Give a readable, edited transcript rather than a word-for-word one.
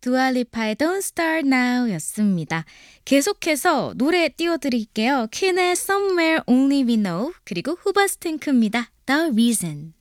두알리파의 Don't Start Now 였습니다. 계속해서 노래 띄워드릴게요. 퀸의 Somewhere Only We Know 그리고 후바스탱크입니다. The Reason.